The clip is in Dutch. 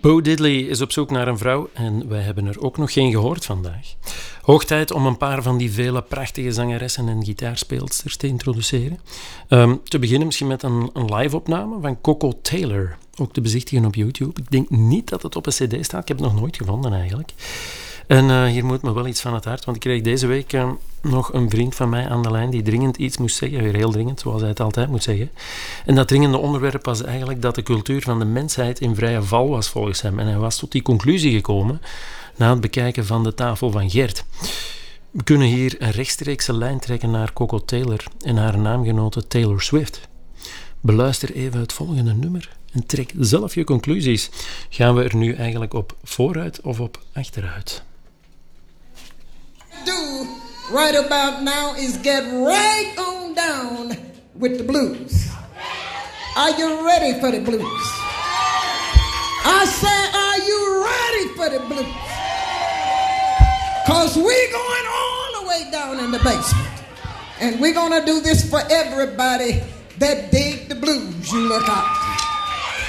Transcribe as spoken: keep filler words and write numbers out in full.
Bo Diddley is op zoek naar een vrouw en wij hebben er ook nog geen gehoord vandaag. Hoog tijd om een paar van die vele prachtige zangeressen en gitaarspeelsters te introduceren. Um, te beginnen misschien met een, een live-opname van Coco Taylor, ook te bezichtigen op YouTube. Ik denk niet dat het op een cd staat, ik heb het nog nooit gevonden eigenlijk. En uh, hier moet me wel iets van het hart, want ik kreeg deze week uh, nog een vriend van mij aan de lijn die dringend iets moest zeggen, weer heel dringend, zoals hij het altijd moet zeggen. En dat dringende onderwerp was eigenlijk dat de cultuur van de mensheid in vrije val was volgens hem. En hij was tot die conclusie gekomen na het bekijken van de tafel van Gert. We kunnen hier een rechtstreekse lijn trekken naar Coco Taylor en haar naamgenote Taylor Swift. Beluister even het volgende nummer en trek zelf je conclusies. Gaan we er nu eigenlijk op vooruit of op achteruit? Do right about now is get right on down with the blues. Are you ready for the blues? I say, are you ready for the blues? Cause we're going all the way down in the basement. And we're gonna do this for everybody that dig the blues. You look out.